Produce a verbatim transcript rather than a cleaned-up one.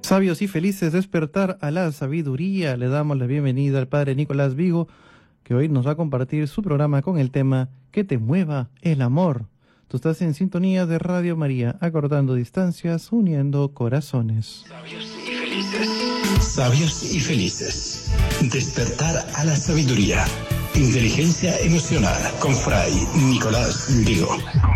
Sabios y felices, despertar a la sabiduría. Le damos la bienvenida al padre Nicolás Vigo, que hoy nos va a compartir su programa con el tema Que te mueva el amor. Tú estás en sintonía de Radio María, acortando distancias, uniendo corazones. Sabios y felices. Sabios y felices. Despertar a la sabiduría. Inteligencia emocional con Fray Nicolás Vigo.